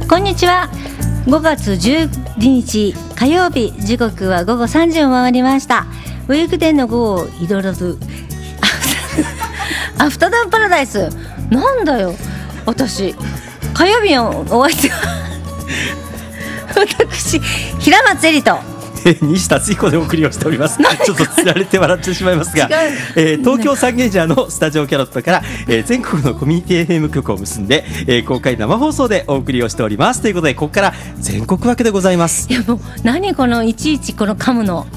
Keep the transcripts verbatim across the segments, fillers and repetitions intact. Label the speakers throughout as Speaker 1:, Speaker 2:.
Speaker 1: こんにちは。ごがつじゅうににち火曜日、時刻はごごさんじを回りました。ウィークデーの午後を彩るアフタヌーンパラダイス。なんだよ私、火曜日のお相手は私平松絵里と
Speaker 2: 西達彦でお送りをしております。ちょっとつられて笑ってしまいますが、えー、東京サンゲージャーのスタジオキャロットから、えー、全国のコミュニティ エフエム 局を結んで、えー、公開生放送でお送りをしておりますということで、ここから全国分けでございます。
Speaker 1: いやもう何このいちいちこの噛むの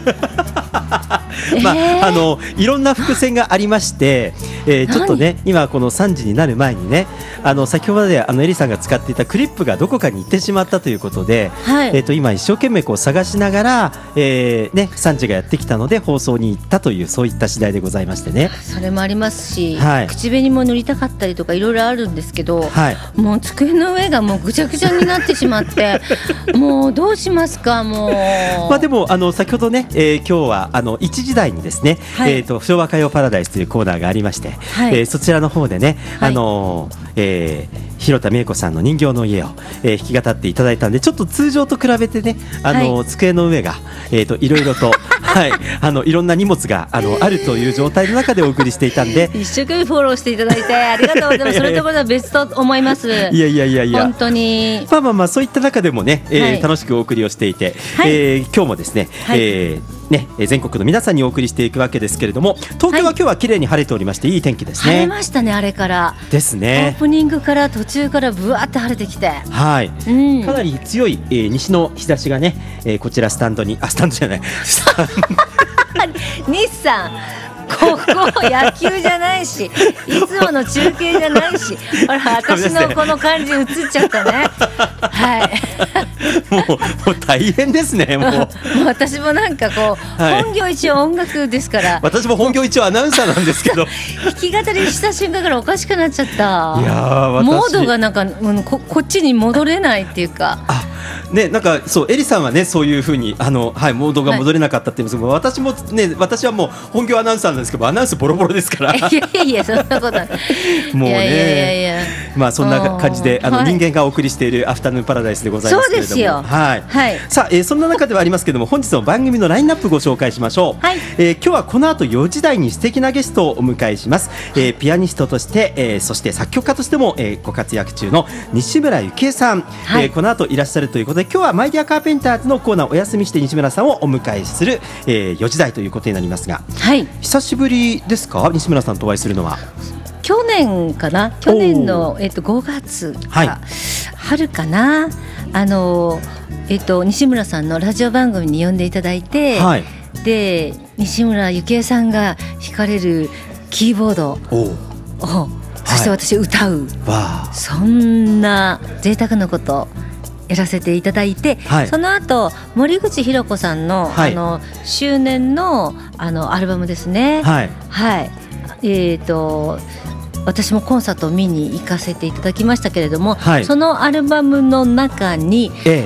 Speaker 2: まあ、
Speaker 1: えー、
Speaker 2: あのいろんな伏線がありまして、えー、ちょっとね今このさんじになる前にね、あの先ほどまであのエリさんが使っていたクリップがどこかに行ってしまったということで、はい、えー、と今一生懸命こう探しながら、えーね、さんじがやってきたので放送に行ったという、そういった次第でございましてね。
Speaker 1: それもありますし、はい、口紅も塗りたかったりとかいろいろあるんですけど、はい、もう机の上がもうぐちゃぐちゃになってしまってもうどうしますかもう
Speaker 2: まあでもあの先ほどね、えー、今日はあのいちじ台にですね、はい、えー、と昭和歌謡パラダイスというコーナーがありまして、はい、えー、そちらの方でね、はい、あのーえー、広田美恵子さんの人形の家を、えー、弾き語っていただいたんで、ちょっと通常と比べてね、あのーはい、机の上が、えー、といろいろとはい、あのいろんな荷物があのあるという状態の中でお送りしていたんで
Speaker 1: 一生懸命フォローしていただいてありがとうございます。それところは別と思います。い
Speaker 2: やいやいやいや、
Speaker 1: 本当に
Speaker 2: まあまあまあそういった中でもね、えーはい、楽しくお送りをしていて、はい、えー、今日もですね、はい、えーね、全国の皆さんにお送りしていくわけですけれども、東京は今日は綺麗に晴れておりまして、はい、いい天気ですね。
Speaker 1: 晴れましたね、あれから
Speaker 2: ですね。
Speaker 1: オープニングから途中からぶわって晴れてきて、
Speaker 2: はい、うん、かなり強い、えー、西の日差しがね、えー、こちらスタンドにあスタンドじゃない
Speaker 1: 日産ここ野球じゃないし、いつもの中継じゃないし、ほら私のこの感じ映っちゃったねはい
Speaker 2: もう、もう大変ですね。もうもう
Speaker 1: 私もなんかこう、はい、本業一応音楽ですから、
Speaker 2: 私も本業一応アナウンサーなんですけど
Speaker 1: 弾き語りした瞬間からおかしくなっちゃった。
Speaker 2: いや私
Speaker 1: モードがなんか、うん、こ, こっちに戻れないっていうか、
Speaker 2: あね、なんかそうエリさんはねそういう風にあの、はい、モードが戻れなかったって言うんですけど、はい、私もね、私はもう本業アナウンサーなんですけど、アナウンスボロボロですからい
Speaker 1: やいやいやそんなことない
Speaker 2: もうね、いやいやいや、まあそんな感じであの、はい、人間がお送りしているアフタヌーンパラダイスでございますけれども、そうですよ、はいはい、さあ、えー、そんな中ではありますけれども本日の番組のラインナップご紹介しましょう、はい、えー、今日はこの後よじ台に素敵なゲストをお迎えします、えー、ピアニストとして、えー、そして作曲家としても、えー、ご活躍中の西村由紀恵さん、はい、えー、この後いらっしゃるということで、今日はマイディアカーペンターズのコーナーお休みして西村さんをお迎えする、えー、よじ台ということになりますが、はい、久しぶりですか、西村さんとお会いするのは。
Speaker 1: 去年かな、去年の、えー、とごがつか、はい、春かな、あの、えー、と西村さんのラジオ番組に呼んでいただいて、はい、で西村由紀恵さんが弾かれるキーボードを、そして私歌う、はい、そんな贅沢なことやらせていただいて、はい、その後森口博子さん の,、はい、あの周年 の, あのアルバムですね、はいはい、えーと私もコンサートを見に行かせていただきましたけれども、はい、そのアルバムの中に、ええ、